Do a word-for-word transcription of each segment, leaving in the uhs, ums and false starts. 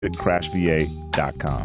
crash v a dot com.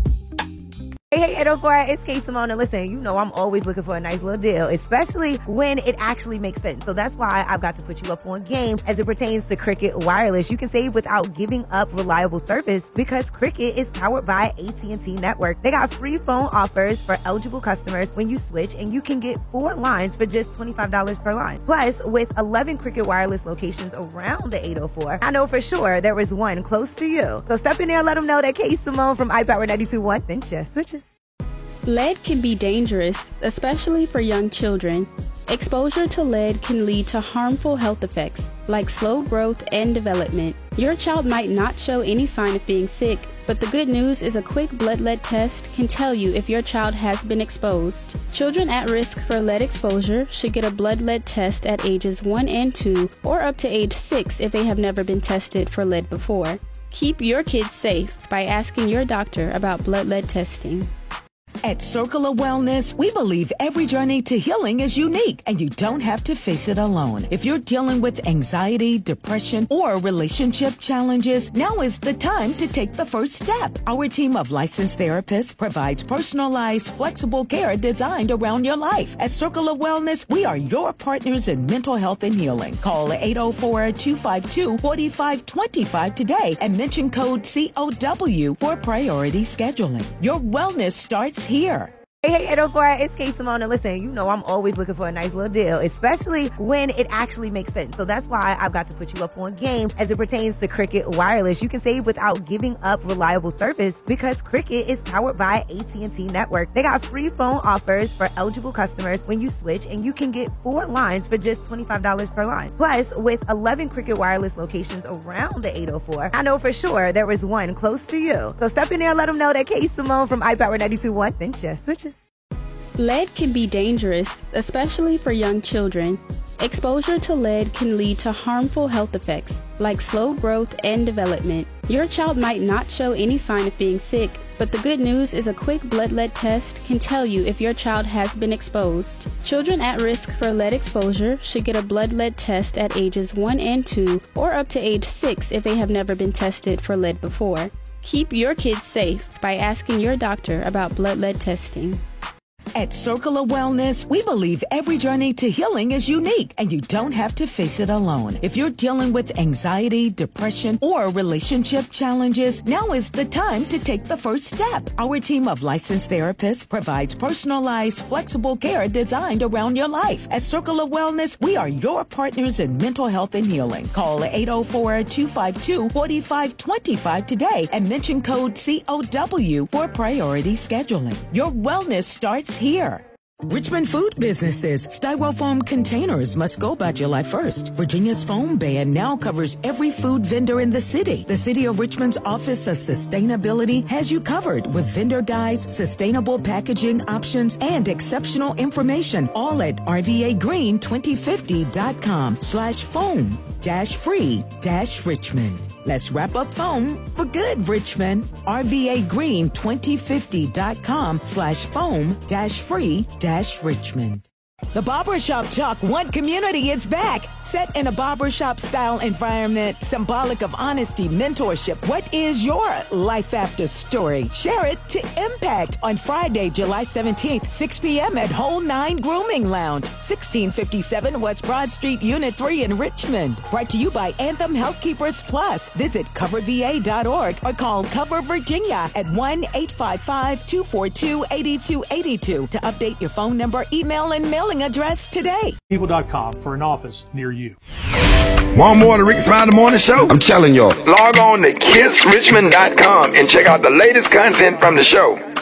Hey, hey, eight oh four, it's K Simone, and listen, you know I'm always looking for a nice little deal, especially when it actually makes sense. So that's why I've got to put you up on game as it pertains to Cricket Wireless. You can save without giving up reliable service because Cricket is powered by A T and T Network. They got free phone offers for eligible customers when you switch, and you can get four lines for just twenty-five dollars per line. Plus, with eleven Cricket Wireless locations around the eight oh four, I know for sure there is one close to you. So step in there and let them know that K Simone from iPower ninety-two point one then just switches. Lead can be dangerous, especially for young children. Exposure to lead can lead to harmful health effects, like slow growth and development. Your child might not show any sign of being sick, but the good news is a quick blood lead test can tell you if your child has been exposed. Children at risk for lead exposure should get a blood lead test at ages one and two, or up to age six if they have never been tested for lead before. Keep your kids safe by asking your doctor about blood lead testing. At Circle of Wellness, we believe every journey to healing is unique, and you don't have to face it alone. If you're dealing with anxiety, depression, or relationship challenges, now is the time to take the first step. Our team of licensed therapists provides personalized, flexible care designed around your life. At Circle of Wellness, we are your partners in mental health and healing. Call eight oh four, two five two, four five two five today and mention code C O W for priority scheduling. Your wellness starts here. Here. Hey, hey, eight oh four, it's K Simone, and listen, you know I'm always looking for a nice little deal, especially when it actually makes sense. So that's why I've got to put you up on game as it pertains to Cricket Wireless. You can save without giving up reliable service because Cricket is powered by A T and T Network. They got free phone offers for eligible customers when you switch, and you can get four lines for just twenty-five dollars per line. Plus, with eleven Cricket Wireless locations around the eight oh four, I know for sure there is one close to you. So step in there and let them know that K Simone from iPower ninety-two point one then just switches. Lead can be dangerous, especially for young children. Exposure to lead can lead to harmful health effects, like slow growth and development. Your child might not show any sign of being sick, but the good news is a quick blood lead test can tell you if your child has been exposed. Children at risk for lead exposure should get a blood lead test at ages one and two, or up to age six if they have never been tested for lead before. Keep your kids safe by asking your doctor about blood lead testing. At Circle of Wellness, we believe every journey to healing is unique, and you don't have to face it alone. If you're dealing with anxiety, depression, or relationship challenges, now is the time to take the first step. Our team of licensed therapists provides personalized, flexible care designed around your life. At Circle of Wellness, we are your partners in mental health and healing. Call eight oh four, two five two, four five two five today and mention code C O W for priority scheduling. Your wellness starts here. Richmond food businesses. Styrofoam containers must go by July first. Virginia's foam ban now covers every food vendor in the city. The City of Richmond's Office of Sustainability has you covered with vendor guides, sustainable packaging options, and exceptional information, all at R V A green twenty fifty dot com slash foam dash free dash Richmond. Let's wrap up foam for good, Richmond. R V A green twenty fifty dot com slash foam dash free dash Richmond. The Barbershop Talk One community is back. Set in a barbershop style environment, symbolic of honesty, mentorship. What is your life after story? Share it to impact on Friday, July seventeenth, six p.m. at Whole Nine Grooming Lounge, sixteen fifty-seven West Broad Street, Unit three in Richmond. Brought to you by Anthem Healthkeepers Plus. Visit cover v a dot org or call Cover Virginia at one eight five five, two four two, eight two eight two to update your phone number, email, and mailing address today. People dot com for an office near you. Want more of the Rick Smiley Morning Show? I'm telling y'all. Log on to kiss richmond dot com and check out the latest content from the show.